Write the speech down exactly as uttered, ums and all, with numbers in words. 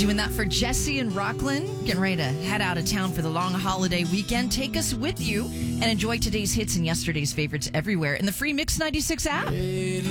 Doing that for Jesse and Rockland. Getting ready to head out of town for the long holiday weekend. Take us with you and enjoy today's hits and yesterday's favorites everywhere in the free Mix ninety-six app.